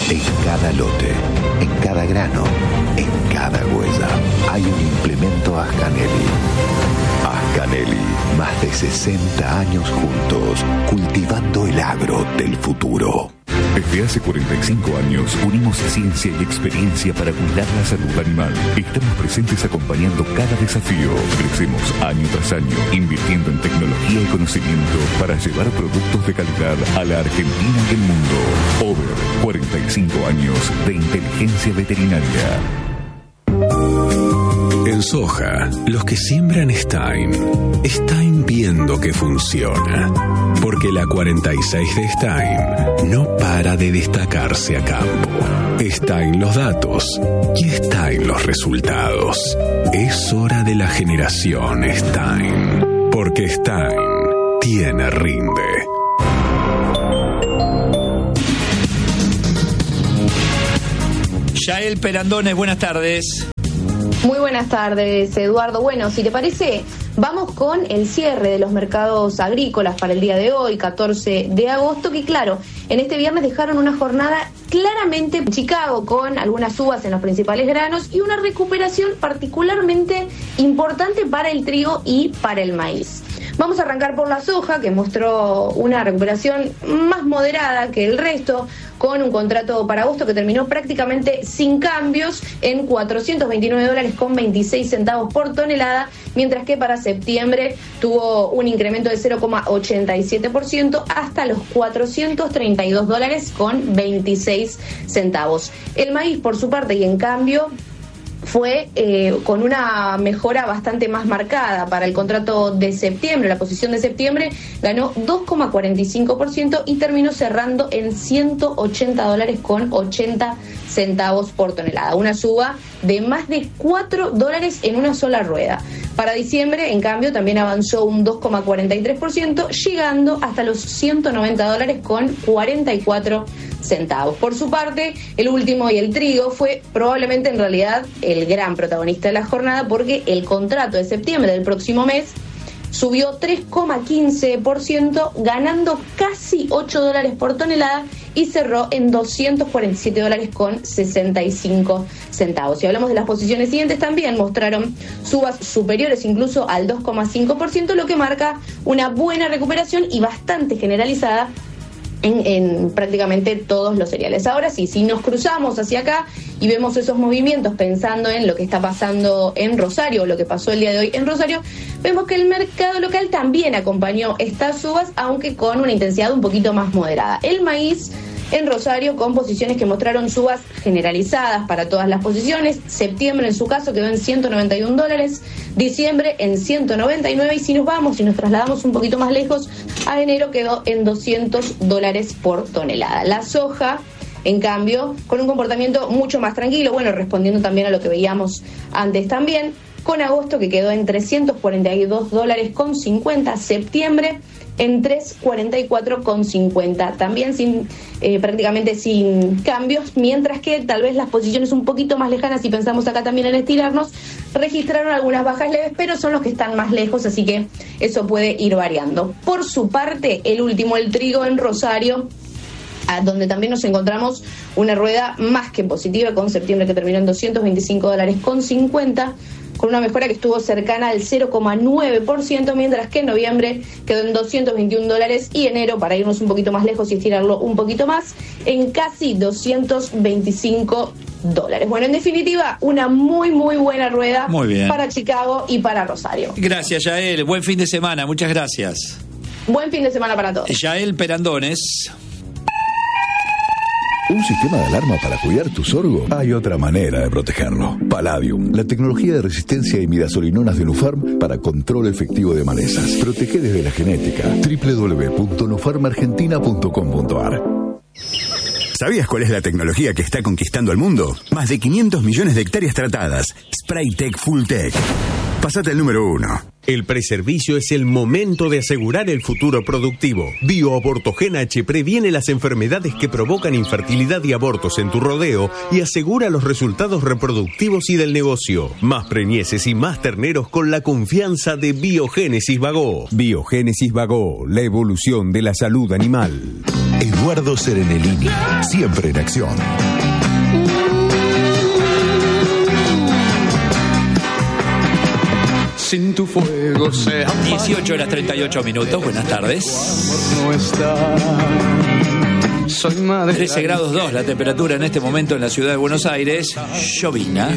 En cada lote, en cada grano, en cada huella, hay un implemento Ascanelli. Ascanelli, más de 60 años juntos, cultivando el agro del futuro. Desde hace 45 años unimos ciencia y experiencia para cuidar la salud animal. Estamos presentes acompañando cada desafío. Crecemos año tras año, invirtiendo en tecnología y conocimiento para llevar productos de calidad a la Argentina y el mundo. Over 45 años de inteligencia veterinaria. En soja, los que siembran Stein viendo que funciona. Porque la 46 de Stein no para de destacarse a campo. Stein los datos y Stein los resultados. Es hora de la generación Stein. Porque Stein tiene rinde. Yael Perandones, buenas tardes. Muy buenas tardes, Eduardo. Bueno, si te parece, vamos con el cierre de los mercados agrícolas para el día de hoy, 14 de agosto, que claro, en este viernes dejaron una jornada claramente en Chicago con algunas subas en los principales granos y una recuperación particularmente importante para el trigo y para el maíz. Vamos a arrancar por la soja, que mostró una recuperación más moderada que el resto, con un contrato para agosto que terminó prácticamente sin cambios en $429.26 por tonelada, mientras que para septiembre tuvo un incremento de 0,87% hasta los $432.26. El maíz, por su parte, y en cambio, fue con una mejora bastante más marcada. Para el contrato de septiembre, la posición de septiembre ganó 2,45% y terminó cerrando en $180.80 por tonelada, una suba de más de $4 en una sola rueda. Para diciembre, en cambio, también avanzó un 2,43%, llegando hasta los $190.44. Por su parte, el último y el trigo fue probablemente en realidad el gran protagonista de la jornada, porque el contrato de septiembre del próximo mes subió 3,15%, ganando casi $8 por tonelada y cerró en $247.65. Si hablamos de las posiciones siguientes, también mostraron subas superiores incluso al 2,5%, lo que marca una buena recuperación y bastante generalizada en prácticamente todos los cereales. Ahora sí, si nos cruzamos hacia acá y vemos esos movimientos pensando en lo que está pasando en Rosario, o lo que pasó el día de hoy en Rosario, vemos que el mercado local también acompañó estas subas, aunque con una intensidad un poquito más moderada. El maíz en Rosario con posiciones que mostraron subas generalizadas para todas las posiciones. Septiembre en su caso quedó en $191, diciembre en $199 y si nos trasladamos un poquito más lejos, a enero quedó en $200 por tonelada. La soja, en cambio, con un comportamiento mucho más tranquilo, bueno, respondiendo también a lo que veíamos antes también, con agosto que quedó en $342.50, septiembre en $344.50, también prácticamente sin cambios, mientras que tal vez las posiciones un poquito más lejanas, si pensamos acá también en estirarnos, registraron algunas bajas leves, pero son los que están más lejos, así que eso puede ir variando. Por su parte, el último, el trigo en Rosario, donde también nos encontramos una rueda más que positiva, con septiembre que terminó en $225.50, con una mejora que estuvo cercana al 0,9%, mientras que en noviembre quedó en $221 y enero, para irnos un poquito más lejos y estirarlo un poquito más, en casi $225. Bueno, en definitiva, una muy buena rueda para Chicago y para Rosario. Gracias, Yael. Buen fin de semana. Muchas gracias. Buen fin de semana para todos. Yael Perandones. ¿Un sistema de alarma para cuidar tu sorgo? Hay otra manera de protegerlo. Palladium, la tecnología de resistencia a imidazolinonas de Nufarm para control efectivo de malezas. Protege desde la genética. www.nufarmargentina.com.ar. ¿Sabías cuál es la tecnología que está conquistando al mundo? Más de 500 millones de hectáreas tratadas. Spraytec Fulltech. Pásate al número 1. El preservicio es el momento de asegurar el futuro productivo. BioAbortogen H previene las enfermedades que provocan infertilidad y abortos en tu rodeo y asegura los resultados reproductivos y del negocio. Más preñeces y más terneros con la confianza de Biogénesis Bagó. Biogénesis Bagó, la evolución de la salud animal. Eduardo Serenellini, siempre en acción. Sin tu fuego se 18 horas 38 minutos, buenas tardes. no está. Soy madre 13 grados 2 la temperatura en este momento en la ciudad de Buenos Aires. Llovina.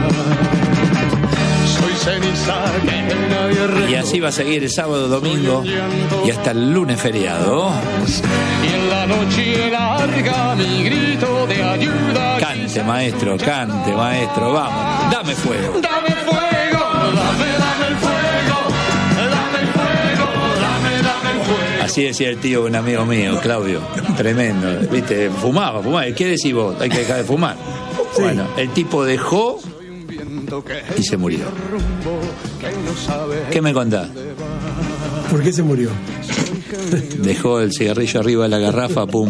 Soy ceniza que nadie reconoce. Y así va a seguir el sábado, domingo y hasta el lunes feriado. Y en la noche larga mi grito de ayuda. Cante, maestro, vamos. Dame fuego. Dame fuego, dame el fuego, dame el fuego, dame el fuego. Así decía el tío de un amigo mío, Claudio. Tremendo, viste, fumaba. ¿Qué decís vos? Hay que dejar de fumar. Sí. Bueno, el tipo dejó y se murió. ¿Qué me contás? ¿Por qué se murió? Dejó el cigarrillo arriba de la garrafa, pum.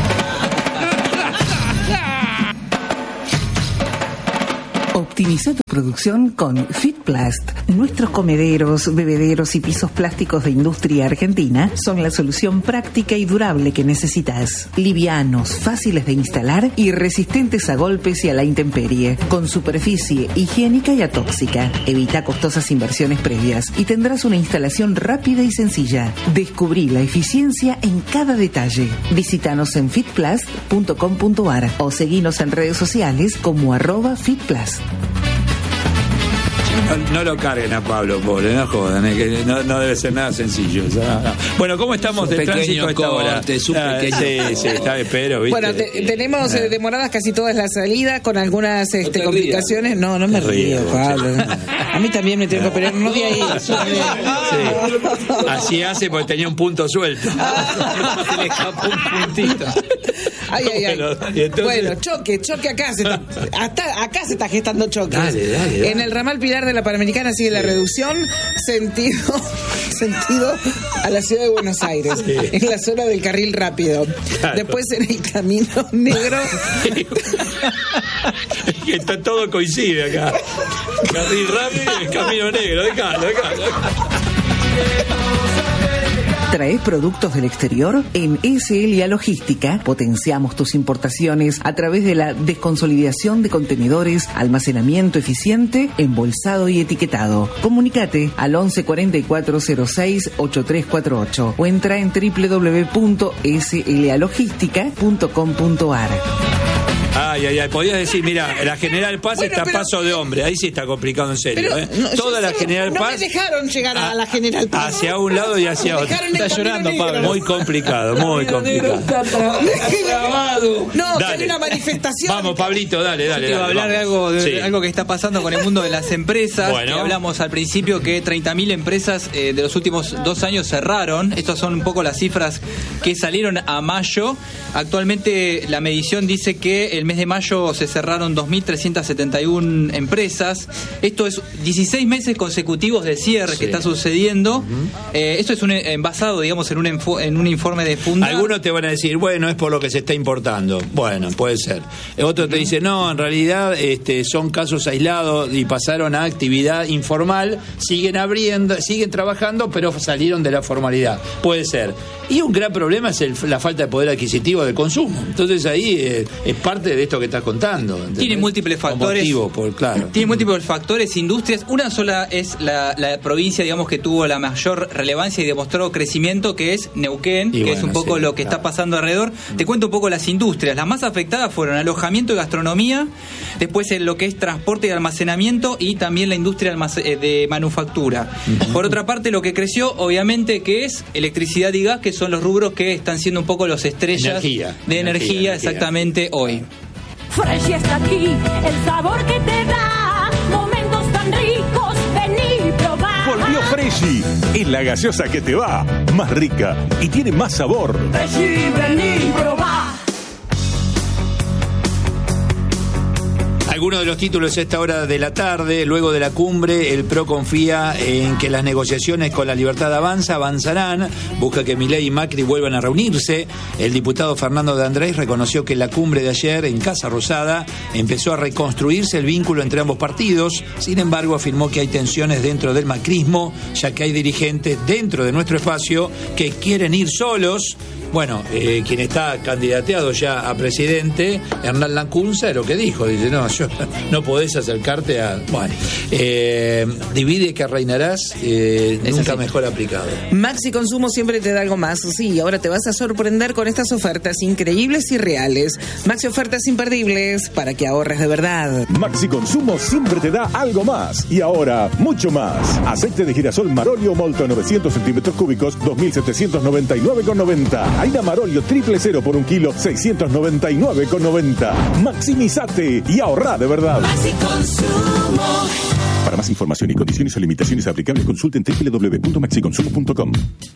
Optimiza tu producción con Fitplast. Nuestros comederos, bebederos y pisos plásticos de industria argentina son la solución práctica y durable que necesitas. Livianos, fáciles de instalar y resistentes a golpes y a la intemperie. Con superficie higiénica y atóxica. Evita costosas inversiones previas y tendrás una instalación rápida y sencilla. Descubrí la eficiencia en cada detalle. Visítanos en fitplast.com.ar o seguinos en redes sociales como @fitplast. No lo carguen a Pablo, pobre, no jodan, que no debe ser nada sencillo. No. Bueno, ¿cómo estamos de tránsito a esta hora? Sí, está de pero, ¿viste? Bueno, tenemos demoradas casi todas las salidas, con algunas complicaciones. No me río, Pablo. A mí también me tengo que pelear, no de ahí. Sí. Así hace porque tenía un punto suelto. Se le escapó un puntito. Ay. Bueno, choque acá. Acá se está gestando choque. Dale. En el ramal Pilar de la Panamericana sigue la reducción, sentido a la ciudad de Buenos Aires, en la zona del carril rápido. Claro. Después en el camino negro. Está todo coincide acá. Carril rápido y el camino negro. Dejalo. ¿Traes productos del exterior? En SLA Logística potenciamos tus importaciones a través de la desconsolidación de contenedores, almacenamiento eficiente, embolsado y etiquetado. Comunícate al 11 44 06 8348 o entra en www.slalogistica.com.ar. Ay, podías decir, mira, la General Paz está a paso de hombre, ahí sí está complicado en serio. Toda la General Paz. No me dejaron llegar a la General Paz. Hacia un lado y hacia otro. Está llorando, Pablo. Muy complicado. No, hay una manifestación. Vamos, Pablito, dale. Quiero hablar de algo que está pasando con el mundo de las empresas. Bueno. Que hablamos al principio que 30.000 empresas de los últimos 2 años cerraron. Estas son un poco las cifras que salieron a mayo. Actualmente la medición dice que el mes de mayo se cerraron 2.371 empresas. Esto es 16 meses consecutivos de cierre que está sucediendo. Esto es basado, digamos, en un informe de Funda. Algunos te van a decir, bueno, es por lo que se está importando. Bueno, puede ser. Otros te dicen, no, en realidad son casos aislados y pasaron a actividad informal, siguen trabajando, pero salieron de la formalidad. Puede ser. Y un gran problema es la falta de poder adquisitivo del consumo. Entonces ahí es parte de esto que estás contando. ¿Entendés? Tiene múltiples factores. Tiene múltiples factores, industrias. Una sola es la provincia, digamos, que tuvo la mayor relevancia y demostró crecimiento, que es Neuquén, que es un poco lo que está pasando alrededor. Te cuento un poco las industrias. Las más afectadas fueron alojamiento y gastronomía, después lo que es transporte y almacenamiento, y también la industria de manufactura. Por otra parte, lo que creció, obviamente, que es electricidad y gas, que son los rubros que están siendo un poco los estrellas de energía exactamente hoy. Fresh está aquí, el sabor que te da momentos tan ricos, vení probar. Volvió Freshy, es la gaseosa que te va, más rica y tiene más sabor. Freshy, vení probar. Algunos de los títulos a esta hora de la tarde. Luego de la cumbre, el PRO confía en que las negociaciones con La Libertad avanzarán. Busca que Milei y Macri vuelvan a reunirse. El diputado Fernando de Andrés reconoció que la cumbre de ayer en Casa Rosada empezó a reconstruirse el vínculo entre ambos partidos. Sin embargo, afirmó que hay tensiones dentro del macrismo, ya que hay dirigentes dentro de nuestro espacio que quieren ir solos Bueno, quien está candidateado ya a presidente, Hernán Lacunza, es lo que dijo. Dice, no, yo no podés acercarte a... Bueno, divide que reinarás, nunca mejor aplicado. Maxi Consumo siempre te da algo más. Sí, ahora te vas a sorprender con estas ofertas increíbles y reales. Maxi ofertas imperdibles para que ahorres de verdad. Maxi Consumo siempre te da algo más. Y ahora, mucho más. Aceite de girasol Marolio Molto 900 centímetros cúbicos, 2.799,90. Harina Marolio 000 por 1 kilo, 699,90. Maximizate y ahorra de verdad. Maxi Consumo. Para más información y condiciones o limitaciones aplicables, consulten www.maxiconsumo.com.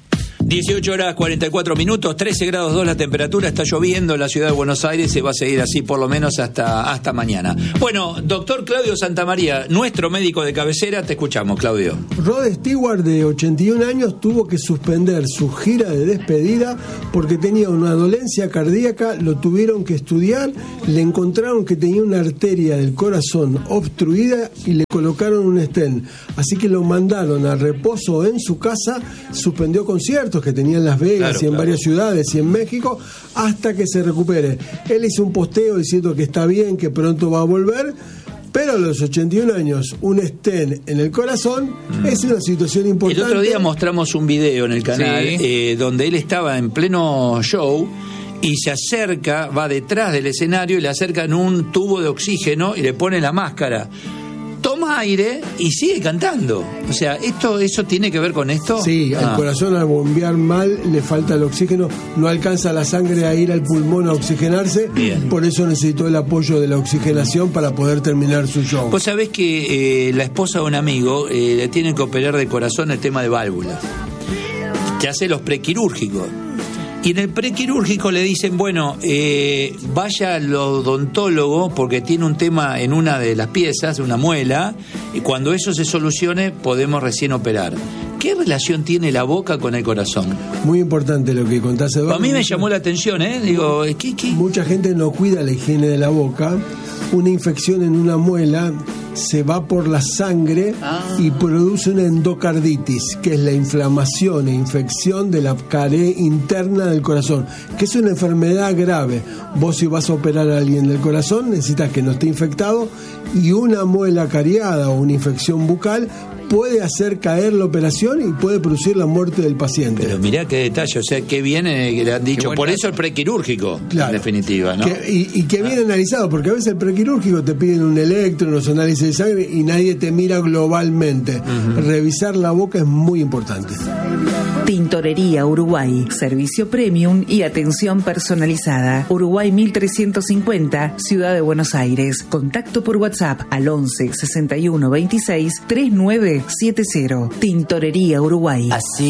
18 horas 44 minutos, 13 grados 2 la temperatura, está lloviendo en la ciudad de Buenos Aires, se va a seguir así por lo menos hasta mañana. Bueno, doctor Claudio Santamaría, nuestro médico de cabecera, te escuchamos, Claudio. Rod Stewart, de 81 años, tuvo que suspender su gira de despedida porque tenía una dolencia cardíaca, lo tuvieron que estudiar, le encontraron que tenía una arteria del corazón obstruida y le colocaron un stent. Así que lo mandaron a reposo en su casa, suspendió conciertos que tenía en Las Vegas y en varias ciudades y en México hasta que se recupere. Él hizo un posteo diciendo que está bien, que pronto va a volver, pero a los 81 años un stent en el corazón es una situación importante. El otro día mostramos un video en el canal donde él estaba en pleno show y se acerca, va detrás del escenario y le acercan un tubo de oxígeno y le pone la máscara. Toma aire y sigue cantando. O sea, ¿eso tiene que ver con esto? Sí, el corazón al bombear mal le falta el oxígeno, no alcanza la sangre a ir al pulmón a oxigenarse. Bien. Por eso necesitó el apoyo de la oxigenación para poder terminar su show. Vos sabés que la esposa de un amigo le tienen que operar de corazón el tema de válvulas, que hace los prequirúrgicos. Y en el prequirúrgico le dicen, bueno, vaya al odontólogo porque tiene un tema en una de las piezas, una muela, y cuando eso se solucione podemos recién operar. ¿Qué relación tiene la boca con el corazón? Muy importante lo que contás, Eduardo. A mí me llamó la atención, Digo, ¿qué? Mucha gente no cuida la higiene de la boca. Una infección en una muela se va por la sangre y produce una endocarditis, que es la inflamación e infección de la pared interna del corazón, que es una enfermedad grave. Vos, si vas a operar a alguien del corazón, necesitas que no esté infectado, y una muela cariada o una infección bucal puede hacer caer la operación y puede producir la muerte del paciente. Pero mirá qué detalle, o sea, qué bien que le han dicho. Por eso el prequirúrgico, en definitiva, ¿no? Y que bien analizado, porque a veces el prequirúrgico te piden un electro, unos análisis de sangre y nadie te mira globalmente. Revisar la boca es muy importante. Tintorería Uruguay, servicio premium y atención personalizada. Uruguay 1350, Ciudad de Buenos Aires. Contacto por WhatsApp al 11 61 26 3970. Tintorería Uruguay. Así